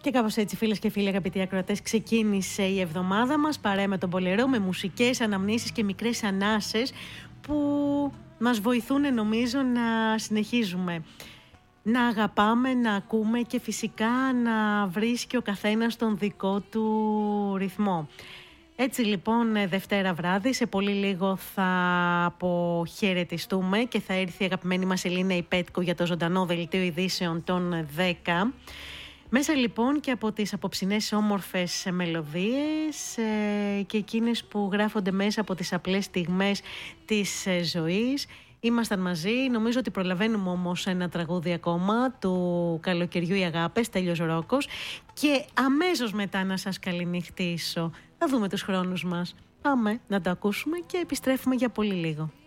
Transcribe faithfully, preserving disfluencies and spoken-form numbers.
Και κάπως έτσι, φίλες και φίλοι, αγαπητοί ακροατές, ξεκίνησε η εβδομάδα μας παρέα με τον Bolero, με μουσικές αναμνήσεις και μικρές ανάσες που μας βοηθούν, νομίζω, να συνεχίζουμε να αγαπάμε, να ακούμε και φυσικά να βρίσκει ο καθένας τον δικό του ρυθμό. Έτσι λοιπόν, Δευτέρα βράδυ, σε πολύ λίγο θα αποχαιρετιστούμε και θα έρθει η αγαπημένη μας Ελίνα Ιπέτκο για το ζωντανό δελτίο ειδήσεων των δέκα. Μέσα λοιπόν και από τις απόψινές όμορφες μελωδίες ε, και εκείνες που γράφονται μέσα από τις απλές στιγμές της ε, ζωής. Ήμασταν μαζί, νομίζω ότι προλαβαίνουμε όμως ένα τραγούδι ακόμα του καλοκαιριού οι αγάπες, Τέλειος Ρόκος, και αμέσως μετά να σας καληνυχτήσω. Θα δούμε τους χρόνους μας. Πάμε να το ακούσουμε και επιστρέφουμε για πολύ λίγο.